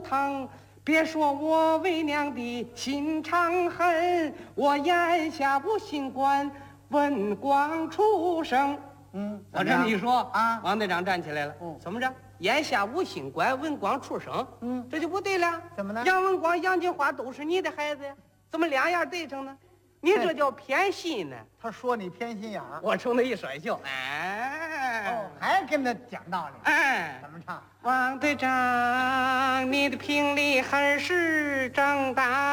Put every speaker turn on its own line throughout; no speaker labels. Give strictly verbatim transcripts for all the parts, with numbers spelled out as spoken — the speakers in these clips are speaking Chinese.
疼。别说我为娘的心肠狠，我眼下无心管文光出生。
嗯，
我这么一说
啊，
王队长站起来了。
嗯，
怎么着？眼下无心管文光出生。
嗯，
这就不对了。
怎么呢？
杨文光、杨金花都是你的孩子呀，怎么两样对上呢？你这叫偏心呢。
他说你偏心眼儿，
我冲他一甩袖，哎，
哦，还跟他讲道理。
哎，
怎么唱？
王队长，你的评理还是正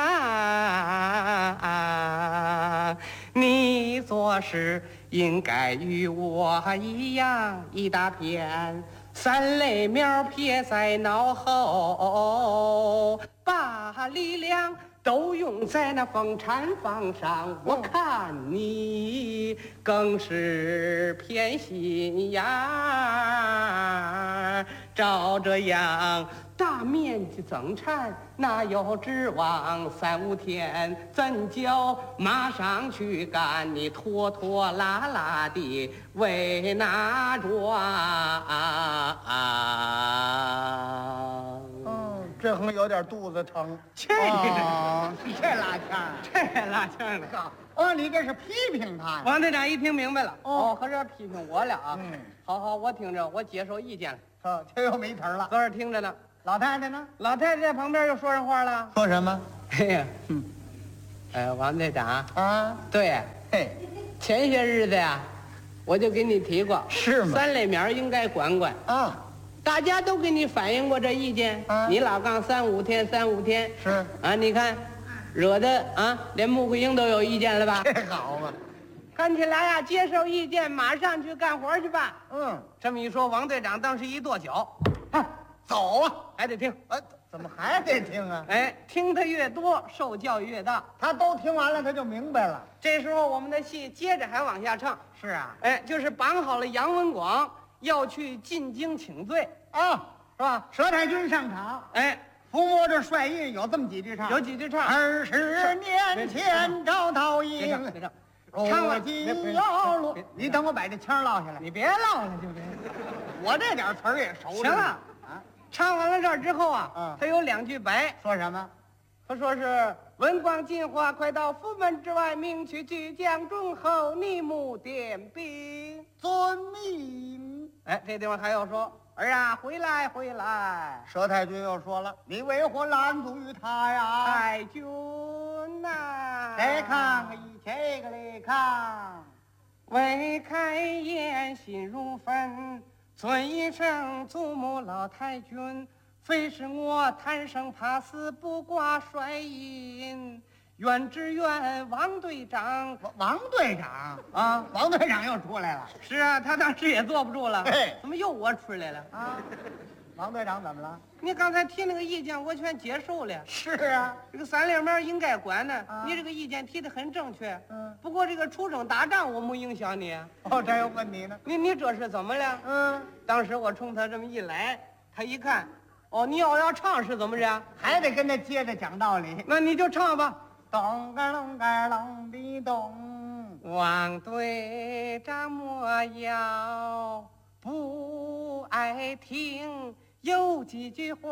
当，你做事应该与我一样，一大片三类苗撇在脑后，把力量都用在那风产房上。我看你更是偏心眼儿，照这样大面积增产，哪有指望三五天怎叫马上去干？你拖拖拉拉的为哪桩？
嗯，这横有点肚子疼。
这
哦，这拉腔儿，
这拉腔的。
好，哦，你这是批评他呀？
王队长一听明白了，
哦
哦，合着批评我了啊。
嗯，
好好，我听着，我接受意见了。
哦，这又没词儿了。
搁这听着呢。
老太太呢？
老太太在旁边又说上话了。
说什么？
哎呀，
嗯，
哎，王队长，
啊，
对，
嘿，
前些日子呀，我就给你提过，
是吗？
三类苗应该管管。
啊，
大家都给你反映过这意见，
啊
你老杠三五天，三五天
是
啊，你看，惹得啊，连穆桂英都有意见了吧？
这好嘛。
看起来呀，接受意见，马上去干活去吧。
嗯，
这么一说，王队长当时一跺脚，
啊，走啊！
还得听。
哎，怎么还得听啊？
哎，听得越多，受教育越大。
他都听完了，他就明白了。
这时候我们的戏接着还往下唱。
是啊，
哎，就是绑好了杨文广要去进京请罪，
啊，
是吧？
佘太君上场，
哎，
抚摸着帅印，有这么几句唱。
有几句唱。
二十年前找到
别唱，
应，
别唱，
如
唱完
今
别别
要落
别。
你等我把这腔落下来，
你别唠了，就别。
我这点词儿也熟着呢。
行了，
啊，
唱完了这儿之后啊，
嗯
他有两句白，
说什么？
他说是文广进化，快到府门之外，明去巨将忠厚，逆目点兵。
遵命。
哎，这地方还要说儿啊，回来回来，
佘太君又说了，你为何拦阻于他呀？
太君呐、
来看个一这个来看，
未开言心如焚，尊一声祖母老太君，非是我贪生怕死不挂帅印，愿只愿王队长
王王队长
啊，
王队长又出来了
是啊，他当时也坐不住了，
嘿
怎么又我出来了？
啊！王队长怎么了？
你刚才提那个意见，我全接受了。
是啊，
这个三连面应该管呢，
啊
你这个意见提的很正确。
嗯，
不过这个出征打仗我没影响你，
哦，这又问你呢。
你你这是怎么了？
嗯，
当时我冲他这么一来，他一看，哦，你要要唱是怎么着？
还得跟他接着讲道理。
那你就唱吧。
咚个隆个隆的咚，
王队长莫要不爱听，有几句话。